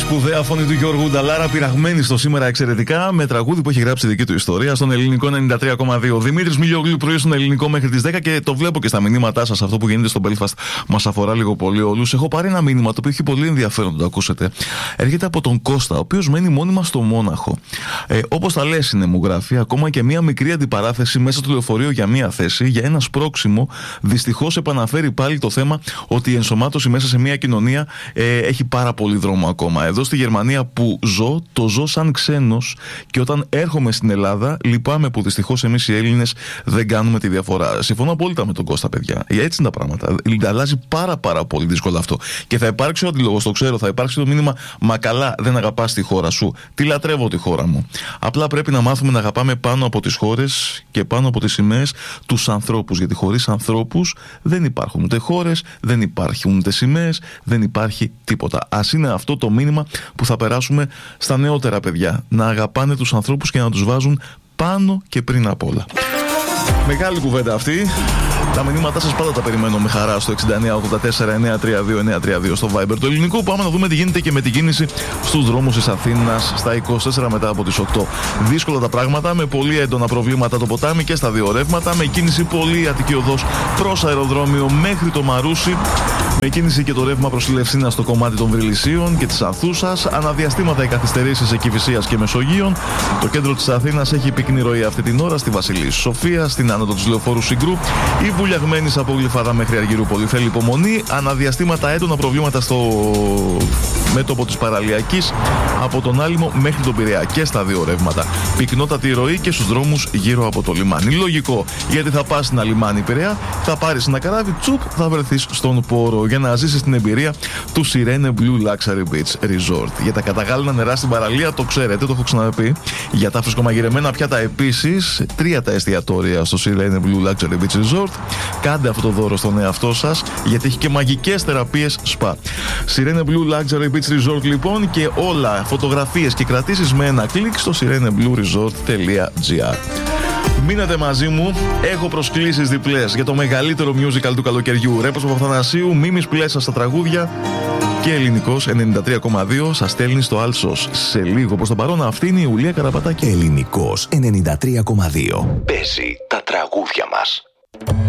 σπουδαία φωνή του Γιώργου Νταλάρα, πειραγμένη στο σήμερα εξαιρετικά, με τραγούδι που έχει γράψει δική του ιστορία στον ελληνικό 93,2. Δημήτρης Μιλιογλου, πρωί στον ελληνικό μέχρι τις 10 και το βλέπω και στα μηνύματά σας. Αυτό που γίνεται στο Belfast μας αφορά λίγο πολύ όλους. Έχω πάρει ένα μήνυμα το οποίο έχει πολύ ενδιαφέρον να το ακούσετε. Έρχεται από τον Κώστα, ο οποίος μένει μόνιμα στο Μόναχο. Όπως τα λες, είναι, μου γράφει, ακόμα και μία μικρή αντιπαράθεση μέσα στο λεωφορείο για μία θέση, για ένα σπρώξιμο, δυστυχώς επαναφέρει πάλι το θέμα ότι η ενσωμάτωση μέσα σε μία κοινωνία έχει πάρα πολύ δρόμο ακόμα. Εδώ στη Γερμανία που ζω, το ζω σαν ξένος και όταν έρχομαι στην Ελλάδα, λυπάμαι που δυστυχώς εμείς οι Έλληνες δεν κάνουμε τη διαφορά. Συμφωνώ απόλυτα με τον Κώστα, παιδιά. Έτσι είναι τα πράγματα. Αλλάζει πάρα πολύ δύσκολα αυτό. Και θα υπάρξει ο αντίλογος, το ξέρω, θα υπάρξει το μήνυμα, μα καλά, δεν αγαπάς τη χώρα σου. Τι λατρεύω τη χώρα μου. Απλά πρέπει να μάθουμε να αγαπάμε πάνω από τις χώρες και πάνω από τις σημαίες τους ανθρώπους. Γιατί χωρίς ανθρώπους δεν υπάρχουν ούτε χώρες, δεν υπάρχουν ούτε σημαίες, δεν υπάρχει τίποτα. Ας είναι αυτό το μήνυμα που θα περάσουμε στα νεότερα παιδιά. Να αγαπάνε τους ανθρώπους και να τους βάζουν πάνω και πριν απ' όλα. Μεγάλη κουβέντα αυτή. Τα μηνύματά σας πάντα τα περιμένω με χαρά στο 6984-932-932 στο Viber του ελληνικού. Πάμε να δούμε τι γίνεται και με την κίνηση στους δρόμους της Αθήνας στα 24 μετά από τις 8. Δύσκολα τα πράγματα, με πολύ έντονα προβλήματα το ποτάμι και στα δύο ρεύματα, με κίνηση πολύ Αττική Οδός προς αεροδρόμιο μέχρι το Μαρούσι, με κίνηση και το ρεύμα προς Λευσίνα στο κομμάτι των Βρυλισσίων και της Ανθούσας, αναδιαστήματα οι καθυστερήσεις σε Κηφισίας και Μεσογείων. Το κέντρο της Αθήνας έχει πυκνή ροή αυτή την ώρα στη Βασιλής Σοφία, στην άνοδο της Λεωφόρου Συγκρού, η βουλιαγμένης από Γλυφάδα μέχρι Αργυρούπολη θέλει υπομονή, αναδιαστήματα έντονα προβλήματα στο μέτωπο της Παραλιακής από τον Άλυμο μέχρι τον Πειραιά και στα δύο ρεύματα. Πυκνότατη ροή και στους δρόμους γύρω από το λιμάνι. Λογικό, γιατί θα πας στην λιμάνι Πειραιά, θα πάρεις ένα καράβι, τσουπ, θα βρεθείς στον πόρο για να ζήσεις την εμπειρία του Sirene Blue Luxury Beach Resort. Για τα καταγάλινα νερά στην παραλία, το ξέρετε, το έχω ξαναπεί. Για τα φρεσκομαγειρεμένα πιάτα επίσης, 3 τα εστιατόρια στο Sirene Blue Luxury Beach Resort. Κάντε αυτό το δώρο στον εαυτό σας, γιατί έχει και μαγικές θεραπείες σπα. Sirene Blue Luxury Beach Resort λοιπόν, και όλα φωτογραφίες και κρατήσεις με ένα κλικ στο sireneblueresort.gr. Μείνετε μαζί μου, έχω προσκλήσεις διπλές για το μεγαλύτερο musical του καλοκαιριού. Ρέπος Παπαθανασίου, Μίμης Πλέσσα στα τραγούδια και ελληνικός 93,2 σας στέλνει στο Άλσος. Σε λίγο, προς τον παρόν, αυτή είναι η Ιουλία Καραπατάκη. Ελληνικός 93,2 παίζει τα τραγούδια μας.